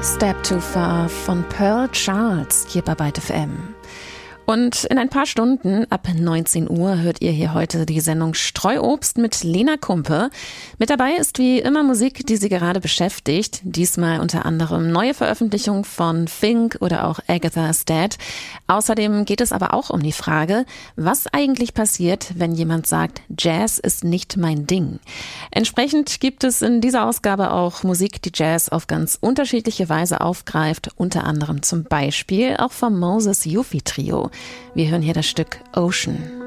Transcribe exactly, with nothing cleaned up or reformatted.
Step Too Far von Pearl Charles hier bei Byte F M. Und in ein paar Stunden, ab neunzehn Uhr, hört ihr hier heute die Sendung Streuobst mit Lena Kumpe. Mit dabei ist wie immer Musik, die sie gerade beschäftigt. Diesmal unter anderem neue Veröffentlichungen von Fink oder auch Agatha's Dad. Außerdem geht es aber auch um die Frage, was eigentlich passiert, wenn jemand sagt, Jazz ist nicht mein Ding. Entsprechend gibt es in dieser Ausgabe auch Musik, die Jazz auf ganz unterschiedliche Weise aufgreift. Unter anderem zum Beispiel auch vom Moses Yufi Trio. Wir hören hier das Stück Ocean.